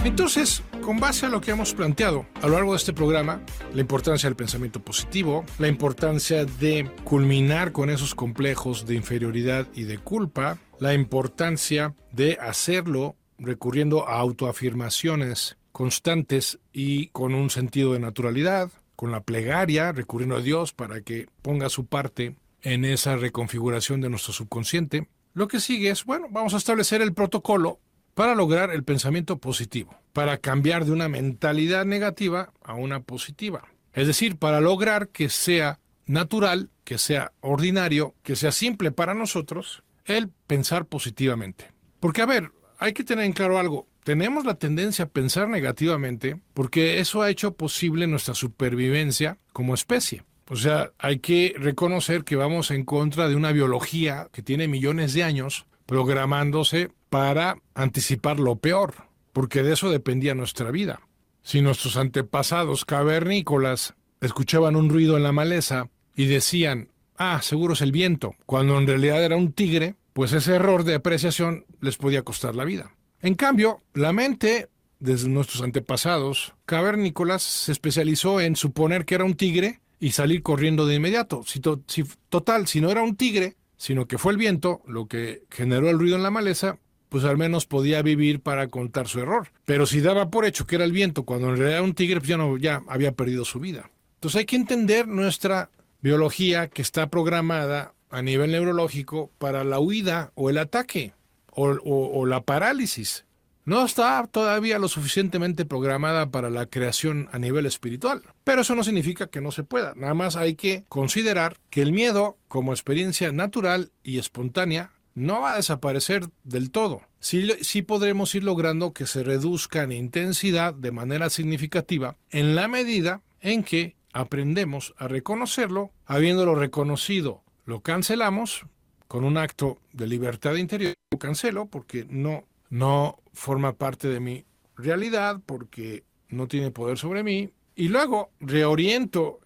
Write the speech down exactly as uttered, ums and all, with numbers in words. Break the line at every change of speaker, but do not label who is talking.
Entonces, con base a lo que hemos planteado a lo largo de este programa, la importancia del pensamiento positivo, la importancia de culminar con esos complejos de inferioridad y de culpa, la importancia de hacerlo recurriendo a autoafirmaciones constantes y con un sentido de naturalidad, con la plegaria, recurriendo a Dios para que ponga su parte en esa reconfiguración de nuestro subconsciente. Lo que sigue es, bueno, vamos a establecer el protocolo para lograr el pensamiento positivo, para cambiar de una mentalidad negativa a una positiva. Es decir, para lograr que sea natural, que sea ordinario, que sea simple para nosotros el pensar positivamente. Porque, a ver, hay que tener en claro algo. Tenemos la tendencia a pensar negativamente porque eso ha hecho posible nuestra supervivencia como especie. O sea, hay que reconocer que vamos en contra de una biología que tiene millones de años programándose para anticipar lo peor, porque de eso dependía nuestra vida. Si nuestros antepasados cavernícolas escuchaban un ruido en la maleza y decían, ah, seguro es el viento, cuando en realidad era un tigre, pues ese error de apreciación les podía costar la vida. En cambio, la mente, desde nuestros antepasados cavernícolas, se especializó en suponer que era un tigre y salir corriendo de inmediato. Si, to- si total, si no era un tigre, sino que fue el viento lo que generó el ruido en la maleza, pues al menos podía vivir para contar su error. Pero si daba por hecho que era el viento cuando en realidad era un tigre, pues ya, no, ya había perdido su vida. Entonces hay que entender nuestra biología que está programada a nivel neurológico para la huida o el ataque o, o, o la parálisis. No está todavía lo suficientemente programada para la creación a nivel espiritual. Pero eso no significa que no se pueda. Nada más hay que considerar que el miedo, como experiencia natural y espontánea, no va a desaparecer del todo. Sí, sí podremos ir logrando que se reduzca en intensidad de manera significativa en la medida en que aprendemos a reconocerlo. Habiéndolo reconocido, lo cancelamos con un acto de libertad interior. Lo cancelo porque no... no forma parte de mi realidad porque no tiene poder sobre mí, y luego reoriento